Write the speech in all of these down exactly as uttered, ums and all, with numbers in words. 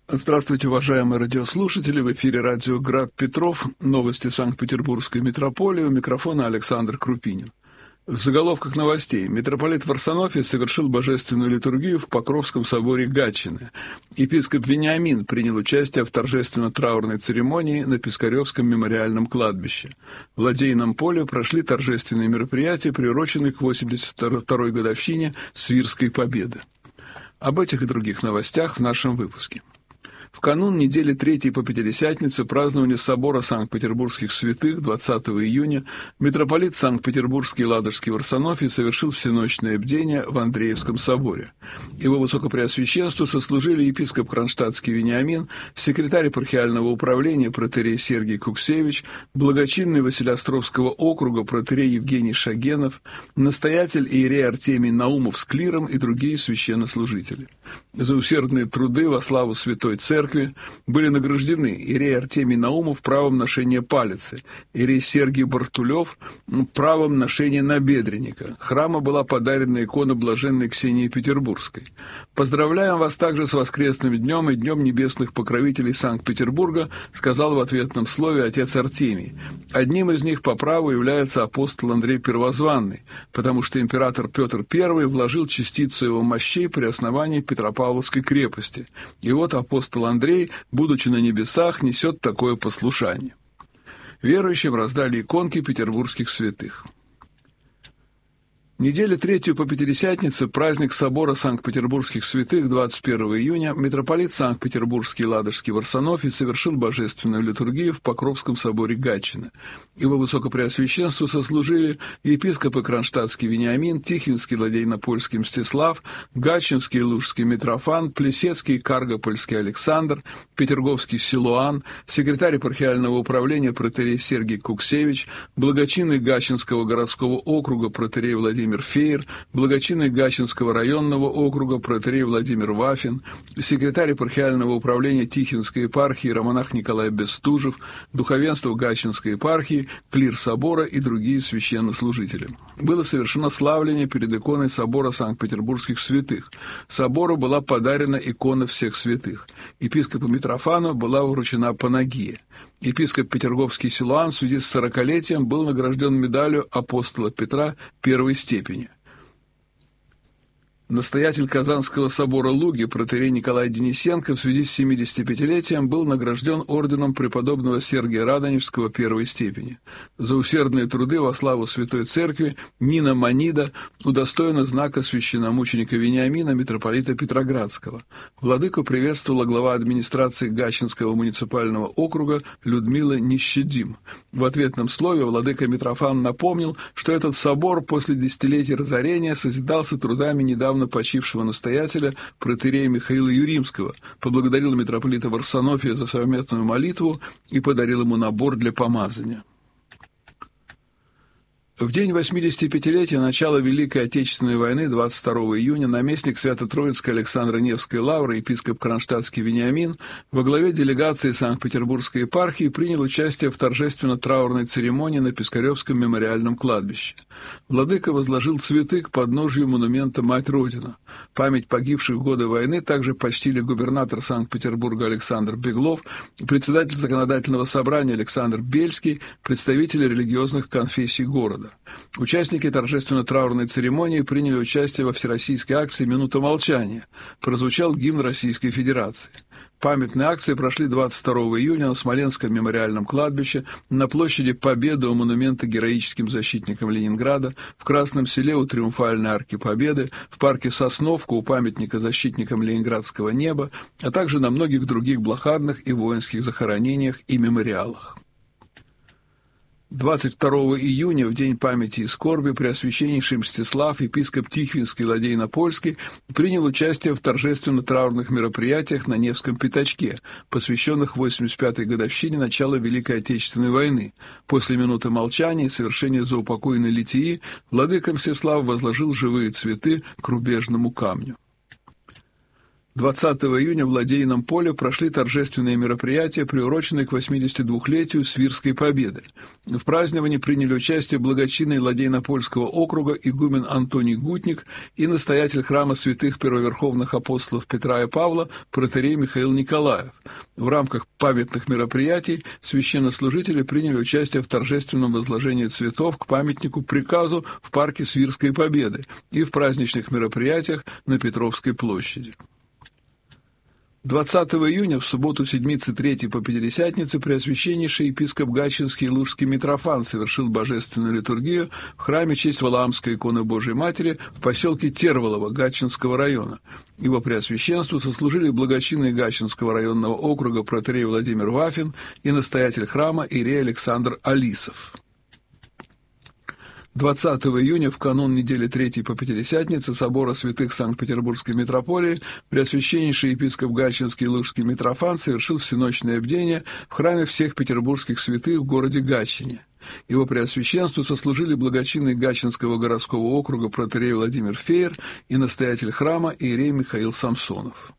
Здравствуйте, уважаемые радиослушатели. В эфире радио «Град Петров». Новости Санкт-Петербургской митрополии. У микрофона Александр Крупинин. В заголовках новостей. Митрополит Варсонофий совершил божественную литургию в Покровском соборе Гатчины. Епископ Вениамин принял участие в торжественно-траурной церемонии на Пискаревском мемориальном кладбище. В Ладейном поле прошли торжественные мероприятия, приуроченные к восемьдесят второй годовщине Свирской победы. Об этих и других новостях в нашем выпуске. В канун недели Третьей по Пятидесятнице празднования собора Санкт-Петербургских святых двадцатого июня митрополит Санкт-Петербургский и Ладожский Варсонофий совершил всеночное бдение в Андреевском соборе. Его высокопреосвященству сослужили епископ Кронштадтский Вениамин, секретарь епархиального управления протоиерей Сергий Куксевич, благочинный Василеостровского округа протоиерей Евгений Шагенов, настоятель иерей Артемий Наумов с клиром и другие священнослужители. За усердные труды во славу Святой Церкви были награждены иерей Артемий Наумов правом ношения палицы, иерей Сергий Бартулев правом ношения набедренника. Храму была подарена икона блаженной Ксении Петербургской. Поздравляем вас также с воскресным днем и Днем небесных покровителей Санкт-Петербурга, сказал в ответном слове отец Артемий. Одним из них по праву является апостол Андрей Первозванный, потому что император Петр Первый вложил частицу его мощей при основании Петропавловской крепости. И вот апостол Андрей, будучи на небесах, несет такое послушание. Верующим раздали иконки петербургских святых. Неделю Третью по Пятидесятнице, праздник собора Санкт-Петербургских святых двадцать первого июня, митрополит Санкт-Петербургский и Ладожский Варсонофий совершил божественную литургию в Покровском соборе Гатчины. Его высокопреосвященству сослужили епископы Кронштадтский Вениамин, Тихвинский Ладейно-Польский Мстислав, Гатчинский и Лужский Митрофан, Плесецкий и Каргопольский Александр, Петерговский Силуан, секретарь епархиального управления протоиерей Сергий Куксевич, благочинный Гатчинского городского округа протоиерей Владимир Фейер, благочинный Гатчинского районного округа протоиерей Владимир Вафин, секретарь епархиального управления Тихвинской епархии романах Николай Бестужев, духовенство Гатчинской епархии, клир собора и другие священнослужители. Было совершено славление перед иконой собора Санкт-Петербургских святых. Собору была подарена икона всех святых. Епископу Митрофану была вручена панагия. Епископ Петерговский Силуан в связи с сорокалетием был награжден медалью апостола Петра первой степени. Настоятель Казанского собора Луги протоиерей Николай Денисенко в связи с семидесятипятилетием был награжден орденом преподобного Сергия Радонежского первой степени. За усердные труды во славу Святой Церкви Нина Манида удостоена знака священномученика Вениамина митрополита Петроградского. Владыку приветствовала глава администрации Гатчинского муниципального округа Людмила Нищедим. В ответном слове владыка Митрофан напомнил, что этот собор после десятилетий разорения созидался трудами недавно почившего настоятеля протоиерея Михаила Юримского, поблагодарил митрополита Варсонофия за совместную молитву и подарил ему набор для помазания. В день восьмидесятипятилетия начала Великой Отечественной войны двадцать второго июня наместник Свято-Троицкой Александро-Невской лавры епископ Кронштадтский Вениамин во главе делегации Санкт-Петербургской епархии принял участие в торжественно-траурной церемонии на Пискаревском мемориальном кладбище. Владыка возложил цветы к подножию монумента «Мать Родина». Память погибших в годы войны также почтили губернатор Санкт-Петербурга Александр Беглов, председатель законодательного собрания Александр Бельский, представители религиозных конфессий города. Участники торжественно-траурной церемонии приняли участие во всероссийской акции «Минута молчания». Прозвучал гимн Российской Федерации. Памятные акции прошли двадцать второго июня на Смоленском мемориальном кладбище, на площади Победы у монумента героическим защитникам Ленинграда, в Красном Селе у Триумфальной арки Победы, в парке Сосновка у памятника защитникам Ленинградского неба, а также на многих других блокадных и воинских захоронениях и мемориалах. двадцать второго июня, в день памяти и скорби, Преосвященнейший Мстислав, епископ Тихвинский и Ладейно-Польский, принял участие в торжественно-траурных мероприятиях на Невском пятачке, посвященных восемьдесят пятой годовщине начала Великой Отечественной войны. После минуты молчания и совершения заупокойной литии владыка Мстислав возложил живые цветы к рубежному камню. двадцатого июня в Ладейном поле прошли торжественные мероприятия, приуроченные к восьмидесятидвухлетию Свирской победы. В праздновании приняли участие благочинный Ладейно-Польского округа игумен Антоний Гутник и настоятель храма святых первоверховных апостолов Петра и Павла протоиерей Михаил Николаев. В рамках памятных мероприятий священнослужители приняли участие в торжественном возложении цветов к памятнику приказу в парке Свирской победы и в праздничных мероприятиях на Петровской площади. двадцатого июня, в субботу Седмицы Третьей по Пятидесятнице, Преосвященнейший епископ Гатчинский и Лужский Митрофан совершил божественную литургию в храме в честь Валаамской иконы Божией Матери в поселке Терволово Гатчинского района. Его преосвященству сослужили благочинный Гатчинского районного округа протоиерей Владимир Вафин и настоятель храма иерей Александр Алисов. двадцатого июня, в канун недели Третьей по Пятидесятнице собора святых Санкт-Петербургской митрополии, Преосвященнейший епископ Гатчинский и Лужский Митрофан совершил всеночное бдение в храме всех петербургских святых в городе Гатчине. Его преосвященству сослужили благочинный Гатчинского городского округа протоиерей Владимир Феер и настоятель храма иерей Михаил Самсонов.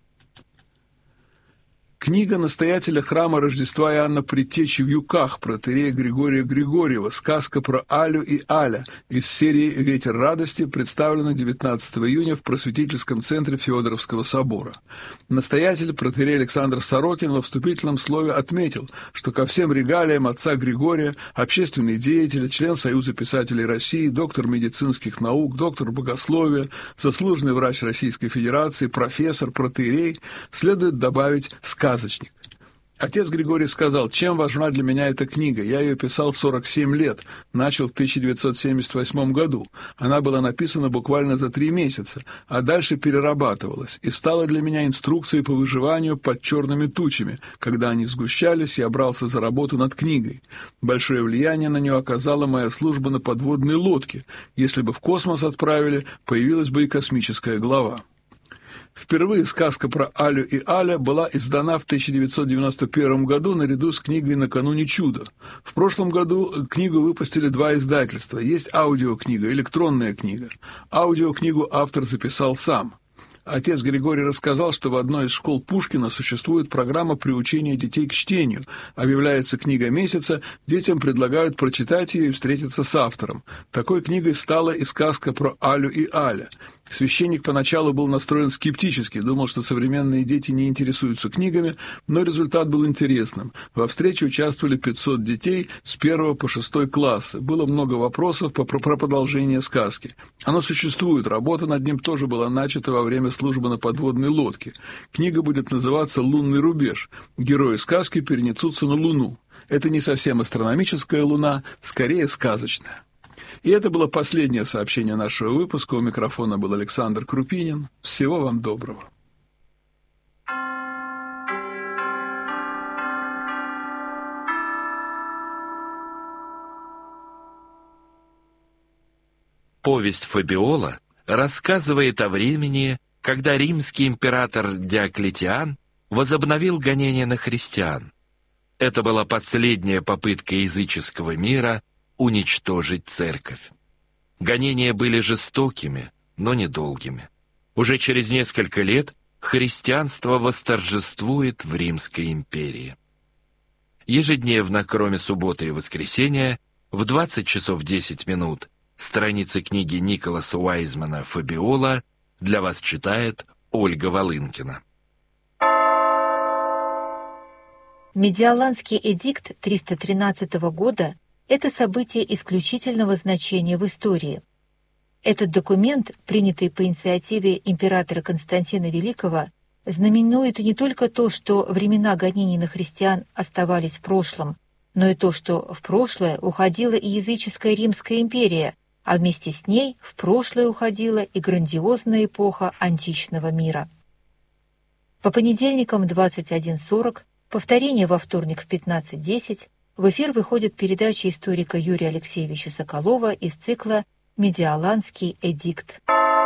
Книга настоятеля храма Рождества Иоанна Предтечи в Юках протоиерея Григория Григорьева «Сказка про Алю и Аля» из серии «Ветер радости» представлена девятнадцатого июня в просветительском центре Феодоровского собора. Настоятель протоиерей Александр Сорокин во вступительном слове отметил, что ко всем регалиям отца Григория общественный деятель, член Союза писателей России, доктор медицинских наук, доктор богословия, заслуженный врач Российской Федерации, профессор, протоиерей, следует добавить «сказка». Сказочник. Отец Григорий сказал: «Чем важна для меня эта книга? Я ее писал сорок семь лет, начал в тысяча девятьсот семьдесят восьмом году. Она была написана буквально за три месяца, а дальше перерабатывалась и стала для меня инструкцией по выживанию под черными тучами. Когда они сгущались, я брался за работу над книгой. Большое влияние на нее оказала моя служба на подводной лодке. Если бы в космос отправили, появилась бы и космическая глава». Впервые сказка про Алю и Аля была издана в тысяча девятьсот девяносто первом году наряду с книгой «Накануне чуда». В прошлом году книгу выпустили два издательства. Есть аудиокнига, электронная книга. Аудиокнигу автор записал сам. Отец Григорий рассказал, что в одной из школ Пушкина существует программа приучения детей к чтению. Объявляется книга месяца, детям предлагают прочитать ее и встретиться с автором. Такой книгой стала и сказка про Алю и Аля. Священник поначалу был настроен скептически, думал, что современные дети не интересуются книгами, но результат был интересным. Во встрече участвовали пятьсот детей с первого по шестой классы. Было много вопросов по, про продолжение сказки. Оно существует, работа над ним тоже была начата во время службы на подводной лодке. Книга будет называться «Лунный рубеж». Герои сказки перенесутся на Луну. Это не совсем астрономическая Луна, скорее сказочная. И это было последнее сообщение нашего выпуска. У микрофона был Александр Крупинин. Всего вам доброго. Повесть Фабиола рассказывает о времени, когда римский император Диоклетиан возобновил гонения на христиан. Это была последняя попытка языческого мира уничтожить церковь. Гонения были жестокими, но недолгими. Уже через несколько лет христианство восторжествует в Римской империи. Ежедневно, кроме субботы и воскресенья, в двадцать часов десять минут страницы книги Николаса Уайзмана «Фабиола» для вас читает Ольга Волынкина. Медиаланский эдикт триста тринадцатого года – это событие исключительного значения в истории. Этот документ, принятый по инициативе императора Константина Великого, знаменует не только то, что времена гонений на христиан оставались в прошлом, но и то, что в прошлое уходила и языческая Римская империя, а вместе с ней в прошлое уходила и грандиозная эпоха античного мира. По понедельникам в двадцать один сорок, повторение во вторник в пятнадцать десять, в эфир выходит передача историка Юрия Алексеевича Соколова из цикла «Медиаланский эдикт».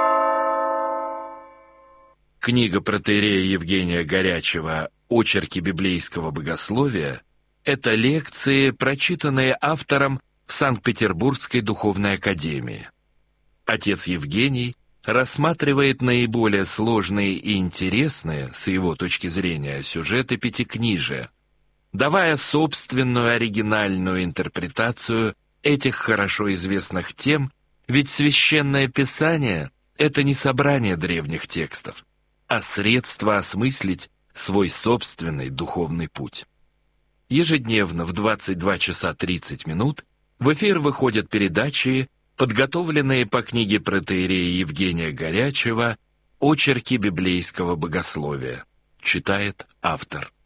Книга протоиерея Евгения Горячева «Очерки библейского богословия» — это лекции, прочитанные автором в Санкт-Петербургской духовной академии. Отец Евгений рассматривает наиболее сложные и интересные, с его точки зрения, сюжеты Пятикнижия, давая собственную оригинальную интерпретацию этих хорошо известных тем, ведь Священное Писание — это не собрание древних текстов, а средство осмыслить свой собственный духовный путь. Ежедневно в двадцать два часа тридцать минут в эфир выходят передачи, подготовленные по книге протоиерея Евгения Горячева «Очерки библейского богословия». Читает автор.